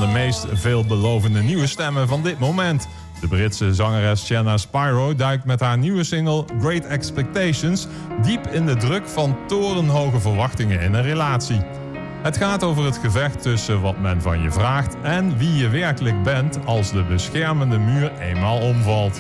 de meest veelbelovende nieuwe stemmen van dit moment. De Britse zangeres Shanna Spyro duikt met haar nieuwe single Great Expectations diep in de druk van torenhoge verwachtingen in een relatie. Het gaat over het gevecht tussen wat men van je vraagt en wie je werkelijk bent als de beschermende muur eenmaal omvalt.